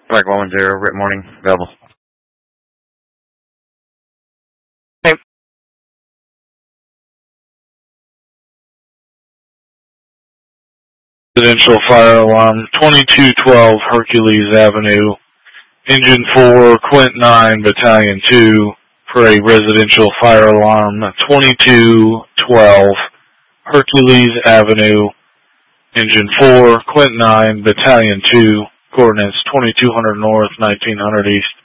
Black 110, Rip Morning, available. Hey. Residential fire alarm, 2212 Hercules Avenue, Engine 4, Quint 9, Battalion 2, for a residential fire alarm, 2212 Hercules Avenue, Engine 4, Quint 9, Battalion 2, coordinates 2200 North, 1900 East.